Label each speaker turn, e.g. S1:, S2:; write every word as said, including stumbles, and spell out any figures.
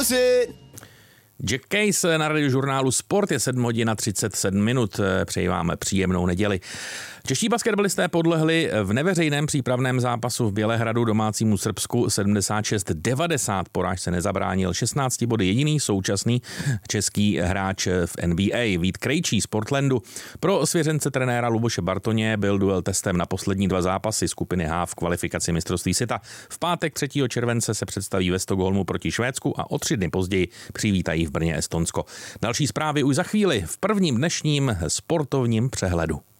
S1: Pusy!
S2: Jack Case na radiožurnálu Sport, je sedm hodin a třicet sedm minut. Přeji vám příjemnou neděli. Čeští basketbalisté podlehli v neveřejném přípravném zápasu v Bělehradu domácímu Srbsku sedmdesát šest devadesát. Porážce nezabránil šestnácti body jediný současný český hráč v N B A Vít Krejčí z Portlandu. Pro svěřence trenéra Luboše Bartoně byl duel testem na poslední dva zápasy skupiny H v kvalifikaci mistrovství světa. V pátek třetího července se představí ve Stockholmu proti Švédsku a o tři dny později přivítají v Brně Estonsko. Další zprávy už za chvíli v prvním dnešním sportovním přehledu.